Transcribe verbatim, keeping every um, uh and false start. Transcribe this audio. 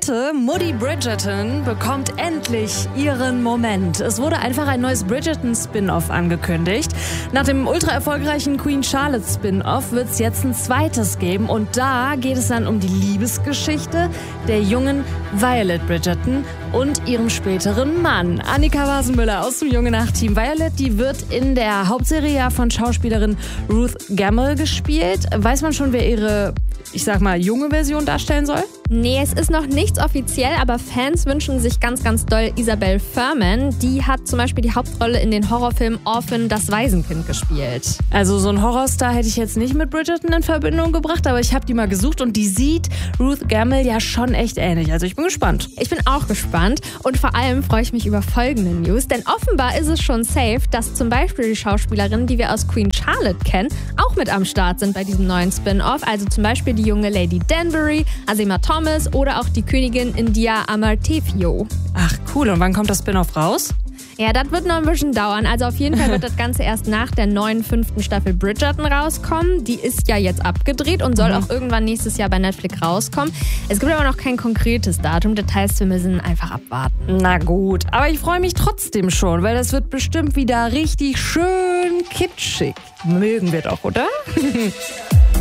Leute, Moody Bridgerton bekommt endlich ihren Moment. Es wurde einfach ein neues Bridgerton-Spin-Off angekündigt. Nach dem ultra erfolgreichen Queen Charlotte Spin-Off wird es jetzt ein zweites geben. Und da geht es dann um die Liebesgeschichte der jungen Violet Bridgerton und ihrem späteren Mann. Annika Wasenmüller aus dem Junge Nacht-Team. Violet, die wird in der Hauptserie ja von Schauspielerin Ruth Gamble gespielt. Weiß man schon, wer ihre, ich sag mal, junge Version darstellen soll? Nee, es ist noch nichts offiziell, aber Fans wünschen sich ganz, ganz doll Isabelle Fuhrman. Die hat zum Beispiel die Hauptrolle in den Horrorfilm Orphan, das Waisenkind gespielt. Also so einen Horrorstar hätte ich jetzt nicht mit Bridgerton in Verbindung gebracht, aber ich habe die mal gesucht und die sieht Ruth Gamble ja schon echt ähnlich. Also ich bin gespannt. Ich bin auch gespannt und vor allem freue ich mich über folgende News, denn offenbar ist es schon safe, dass zum Beispiel die Schauspielerinnen, die wir aus Queen Charlotte kennen, auch mit am Start sind bei diesem neuen Spin-Off. Also zum Beispiel die junge Lady Danbury, Azima Thomas oder auch die Königin India Amartefio. Ach cool, und wann kommt das Spin-Off raus? Ja, das wird noch ein bisschen dauern. Also auf jeden Fall wird das Ganze erst nach der neuen fünften Staffel Bridgerton rauskommen. Die ist ja jetzt abgedreht und soll mhm. auch irgendwann nächstes Jahr bei Netflix rauskommen. Es gibt aber noch kein konkretes Datum. Das heißt, wir müssen einfach abwarten. Na gut, aber ich freue mich trotzdem schon, weil das wird bestimmt wieder richtig schön kitschig. Mögen wir doch, oder?